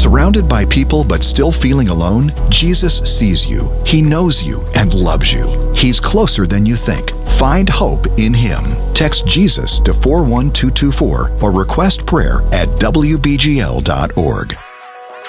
Surrounded by people but still feeling alone? Jesus sees you. He knows you and loves you. He's closer than you think. Find hope in Him. Text Jesus to 41224 or request prayer at WBGL.org.